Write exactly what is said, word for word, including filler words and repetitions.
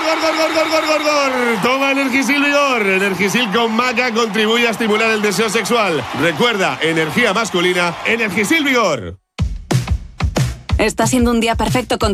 gor, gor, gor, gor, gor, gor, gor. Toma Energisil Vigor. Energisil con maca contribuye a estimular el deseo sexual. Recuerda, energía masculina, Energisil Vigor. Está siendo un día perfecto con